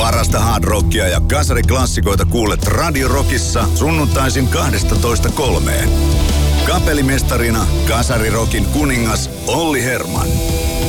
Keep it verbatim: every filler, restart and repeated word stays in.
Parasta hard rockia ja kasariklassikoita kuulet Radio Rockissa sunnuntaisin kaksitoista kolmeen. Kapellimestarina kasarirokin kuningas Olli Herman.